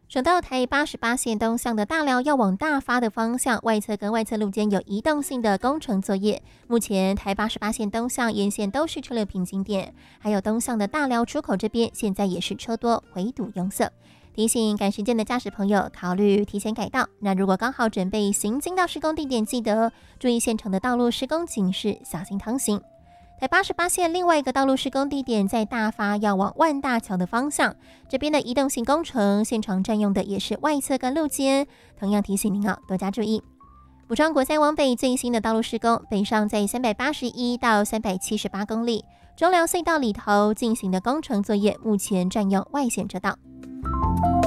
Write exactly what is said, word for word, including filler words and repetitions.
省道台八十八线东向的大寮要往大发的方向，外侧跟外侧路间有移动性的工程作业。目前台八十八线东向沿线都是车流瓶颈点，还有东向的大寮出口这边现在也是车多围堵拥塞。提醒赶时间的驾驶朋友考虑提前改道。那如果刚好准备行经到施工地点，记得注意现场的道路施工警示，小心通行。台八十八线另外一个道路施工地点在大发要往万大桥的方向，这边的移动性工程现场占用的也是外侧跟路肩，同样提醒您哦，多加注意。补充国三往北最新的道路施工，北上在三百八十一到三百七十八公里，中寮隧道里头进行的工程作业，目前占用外线车道。